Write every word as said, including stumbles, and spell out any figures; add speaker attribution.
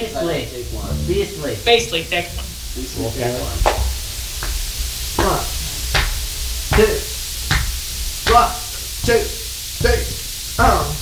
Speaker 1: Beastly.
Speaker 2: Take one.
Speaker 1: Beastly.
Speaker 3: Basically, take one.
Speaker 2: Beastly,
Speaker 1: Okay.
Speaker 2: take one.
Speaker 4: One, two, one, two, three, um.